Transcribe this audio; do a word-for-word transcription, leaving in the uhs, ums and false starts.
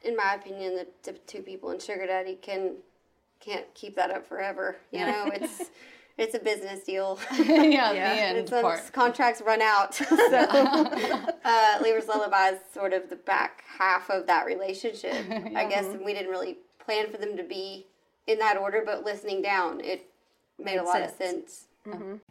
in my opinion, the, the two people in Sugar Daddy can can't keep that up forever. You know, it's it's a business deal. yeah, yeah. The end it's when part. Contracts run out. so, uh, Lever's Lullaby is sort of the back half of that relationship. yeah. I guess we didn't really plan for them to be in that order, but listening down, it made, made a lot sense. of sense. Mm-hmm.